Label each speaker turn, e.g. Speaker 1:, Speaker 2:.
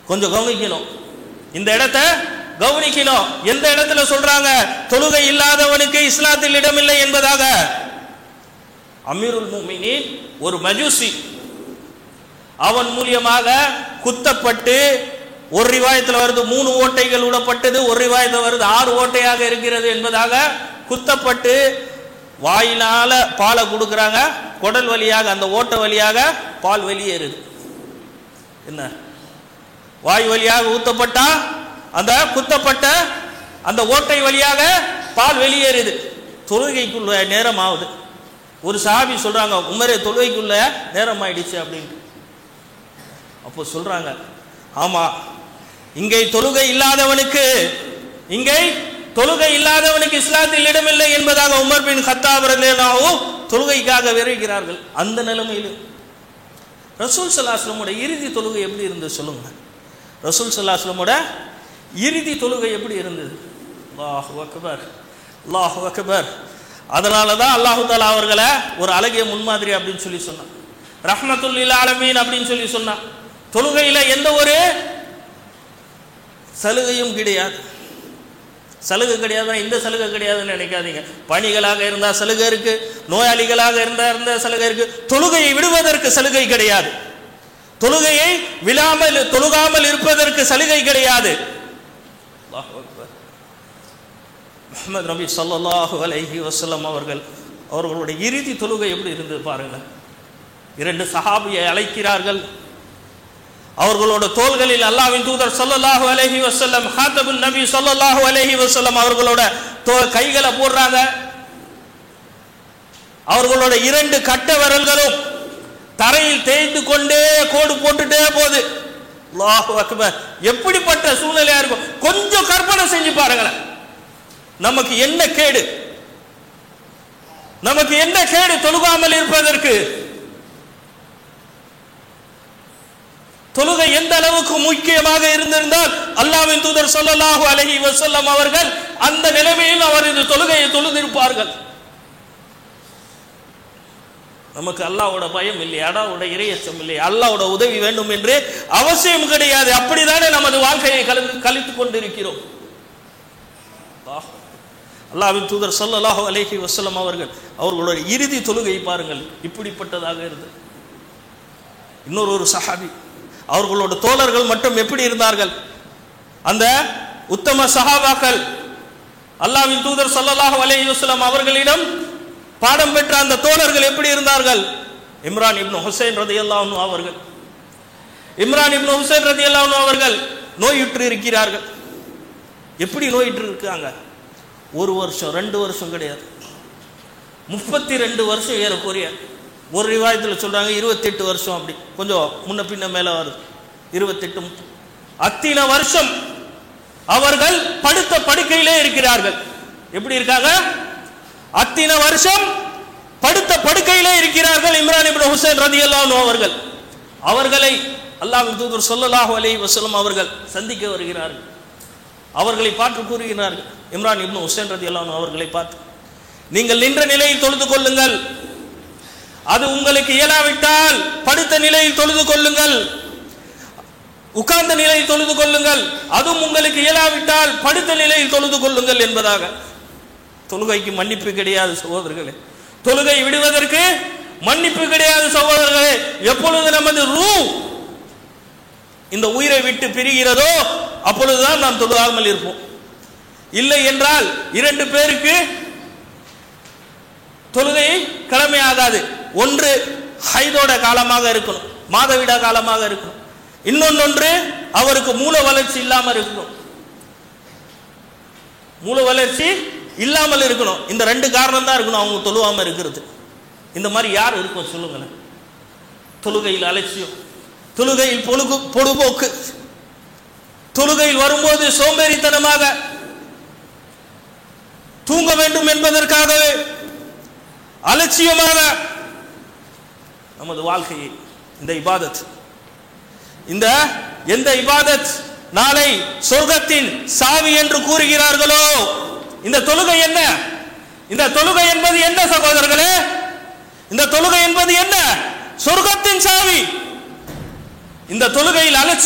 Speaker 1: கொஞ்சம் கவனிக்கணும், இந்த இடத்தை கவனிக்கணும். எந்த இடத்துல சொல்றாங்க தொழுகை இல்லாதவனுக்கு இஸ்லாத்தில் இடமில்லை என்பதாக? அமீருல் முஃமினீன் ஒரு மஜூசி, அவன் மூலியமாக குத்தப்பட்டு, ஒரு ரிவாயத்தில் வருது 3 ஓட்டைகள் விடப்பட்டது, ஒரு ரிவாயத்தில் வருது 6 ஓட்டையாக இருக்கிறது என்பதாக குத்தப்பட்டு வாயினால பாலை கொடுக்குறாங்க, குடல் வழியாக அந்த ஓட்டை வழியாக பால் வெளியேறுது. என்ன, வாய் வழியாக ஊத்தப்பட்டா அந்த குத்தப்பட்ட அந்த ஓட்டை வழியாக பால் வெளியேறுது. தொழுகைக்குள்ள நேரம் ஆகுது. ஒரு சஹாபி சொல்றாங்க, உமரே தொழுகைக்குள்ள நேரம் ஆயிடுச்சு அப்படின்ட்டு. அப்போ சொல்றாங்க, ஆமா, இங்கே தொழுகை இல்லாதவனுக்கு இஸ்லாத்தில் இடமில்லை என்பதாக உமர் பின் கத்தாப் ரலியல்லாஹு தொழுகைக்காக விரைகிறார்கள். அந்த நிலைமையில் ரசூல் ஸல்லல்லாஹு அலைஹி வஸல்லம் இறுதி தொழுகை எப்படி இருந்தது சொல்லுங்க. ரசூல் ஸல்லல்லாஹு அலைஹி வஸல்லம் இறுதி தொழுகை எப்படி இருந்தது? அல்லாஹு அக்பர், அல்லாஹு அக்பர். அதனால தான் அல்லாஹு தஆலா அவர்களை ஒரு அழகிய முன்மாதிரி அப்படின்னு சொல்லி சொன்னான், ரஹ்மத்துல் லில் ஆலமீன் அப்படின்னு சொல்லி சொன்னான். தொழுகையில எந்த ஒரு சலுகையும் கிடையாது. சலுகை கிடையாது, இந்த சலுகை கிடையாதுன்னு நினைக்காதீங்க. பணிகளாக இருந்தா சலுகை இருக்கு, நோயாளிகளாக இருந்த சலுகை இருக்கு. தொழுகையை விடுவதற்கு சலுகை கிடையாது, தொழுகையை தொழுகாமல் இருப்பதற்கு சலுகை கிடையாது. முஹம்மது நபி ஸல்லல்லாஹு அலைஹி வஸல்லம் அவர்களுடைய இறுதி தொழுகை எப்படி இருந்தது பாருங்க. 2 சஹாபியை அழைக்கிறார்கள். அவர்களோட தோள்களில் அல்லாஹ்வின் தூதர் ஸல்லல்லாஹு அலைஹி வஸல்லம், ஹாதபுன் நபி ஸல்லல்லாஹு அலைஹி வஸல்லம் அவர்களோட கைகளை போடுறாங்க. அவர்களோட 2 கட்ட விரல்களும் தரையில் தேய்ந்து கொண்டே கோடு போட்டுட்டே போகுது. அல்லாஹு அக்பர். எப்படிப்பட்ட சூழ்நிலையா இருக்கும் கொஞ்சம் கற்பனை செஞ்சு பாருங்களேன். நமக்கு என்ன கேடு தொழுகாமல் இருப்பதற்கு? தொழுகை எந்த அளவுக்கு முக்கியமாக இருந்திருந்தால் அல்லாஹ்வின் தூதர் ஸல்லல்லாஹு அலைஹி வஸல்லம் அவர்கள் அந்த நிலைமையில் அவரது தொழுகையை தொழுதிருப்பார்கள். நமக்கு அல்லாஹ்வோட பயம் இல்லை, அல்லாஹ்வோட இறையச்சம் இல்லை, அல்லாஹ்வோட உதவி வேண்டும் என்று அவசியம் கிடையாது. அப்படிதானே நமது வாழ்க்கையை கழித்துக் கொண்டிருக்கிறோம். அல்லாஹ்வின் தூதர் ஸல்லல்லாஹு அலைஹி வஸல்லம் அவர்களுடைய இறுதி தொழுகை பாருங்கள், இப்படிப்பட்டதாக இருந்தது. இன்னொரு சஹாபி, அவர்களோட தோழர்கள் மட்டும் எப்படி இருந்தார்கள்? அந்த உத்தம சஹாபாக்கள் அல்லாஹ்வின் தூதர் ஸல்லல்லாஹு அலைஹி வஸல்லம் அவர்களிடம் பாடம் பெற்ற அந்த தோழர்கள் எப்படி இருந்தார்கள்? இம்ரான் இப்னு ஹுசைன் ரலியல்லாஹு அன்ஹு அவர்கள் நோயுற்று இருக்கிறார்கள். எப்படி நோயுற்று இருக்காங்க? 1 வருஷம் 2 வருஷம் கிடையாது, 32 வருஷம் ஏறக்குறைய. ஒரு ரிவாயத்தில் சொல்றாங்க 28 வருஷம், அப்படி கொஞ்சம் முன்ன பின்ன மேல வருது, 28 அத்தனை வருஷம் அவர்கள் படுத்த படுக்கையிலே இருக்கிறார்கள். எப்படி இருக்காங்க? அத்தனை வருஷம் படுத்த படுக்கையிலே இருக்கிறார்கள். இம்ரான் இப்னு ஹுசைன் ரலியல்லாஹு அன்ஹு அவர்களை அல்லாஹ்வின் தூதர் ஸல்லல்லாஹு அலைஹி வஸல்லம் அவர்கள் சந்திக்க வருகிறார்கள். அவர்களை பார்த்து கூறுகிறார்கள், இம்ரான் இப்னு ஹுசைன் ரலியல்லாஹு அன்ஹு அவர்களை பார்த்து, நீங்கள் நின்ற நிலையில் தொழுது கொள்ளுங்கள், அது உங்களுக்கு இயலாவிட்டால் படுத்த நிலையில் தொழுது கொள்ளுங்கள், உட்கார்ந்த நிலையில் தொழுது கொள்ளுங்கள், அதுவும் உங்களுக்கு இயலாவிட்டால் படுத்த நிலையில் தொழுது கொள்ளுங்கள் என்பதாக. தொழுகைக்கு மன்னிப்பு கிடையாது சகோதரர்களே, தொழுகை விடுவதற்கு மன்னிப்பு கிடையாது சகோதரர்களே. எப்பொழுது நமது ரூஹ் இந்த உயிரை விட்டு பிரிகிறதோ அப்பொழுதுதான் நாம் தொழுகாமல் இருப்போம். இல்லை என்றால் 2 பேருக்கு தொழுகை கடமையாகாது. ஒன்று ஹைதோட காலமாக இருக்கணும், மாதவிடா காலமாக இருக்கணும். இன்னொன்று அவருக்கு மூல வளர்ச்சி இல்லாமல் இருக்கணும், மூல வளர்ச்சி இல்லாமல் இருக்கணும். இந்த 2 காரணம் தான் இருக்கணும் அவங்க தொழுவாம இருக்கிறது. இந்த மாதிரி யார் இருக்கும் சொல்லுங்களேன்? தொழுகையில் அலட்சியம், தொழுகையில் பொழுதுபோக்கு, தொழுகையில் வரும்போது சோம்பேறித்தனமாக தூங்க வேண்டும் என்பதற்காகவே அலட்சியமாக நமது வாழ்க்கையை இந்த இபாதத், இந்த எந்த இபாதத் நாளை சொர்க்கத்தின் சாவி என்று கூறுகிறார்களோ, இந்த தொழுகை என்ன? இந்த தொழுகை என்பது என்ன சகோதரர்களே? இந்த தொழுகை என்பது என்ன? சொர்க்கத்தின் சாவி. இந்த தொழுகையில் அலட்சியம்